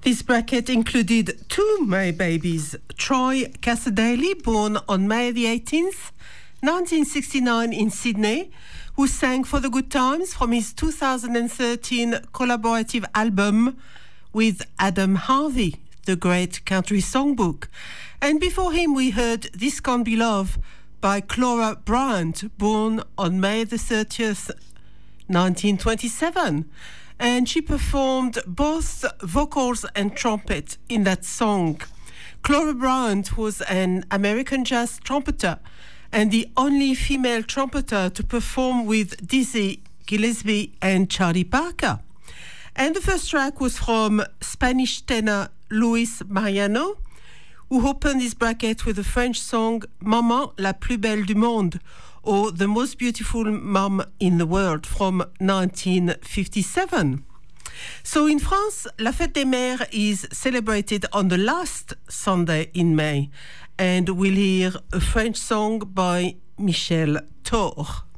This bracket included two May babies, Troy Cassar-Daley, born on May the 18th, 1969 in Sydney, who sang For the Good Times from his 2013 collaborative album with Adam Harvey, the great country songbook. And before him we heard This Can't Be Love by Clora Bryant, born on May the 30th, 1927. And she performed both vocals and trumpet in that song. Clora Bryant was an American jazz trumpeter and the only female trumpeter to perform with Dizzy Gillespie and Charlie Parker. And the first track was from Spanish tenor Luis Mariano, who opened his bracket with the French song Maman la plus belle du monde, or The Most Beautiful Mom in the World, from 1957. So in France, La Fête des Mères is celebrated on the last Sunday in May, and we'll hear a French song by Michel Thor.